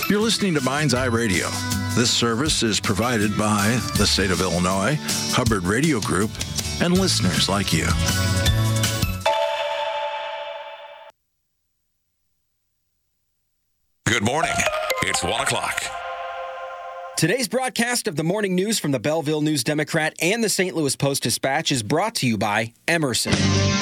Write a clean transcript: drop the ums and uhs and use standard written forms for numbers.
You're listening to Mind's Eye Radio. This service is provided by the state of Illinois, Hubbard Radio Group, and listeners like you. Good morning. It's 1 o'clock. Today's broadcast of the morning news from the Belleville News Democrat and the St. Louis Post-Dispatch is brought to you by Emerson.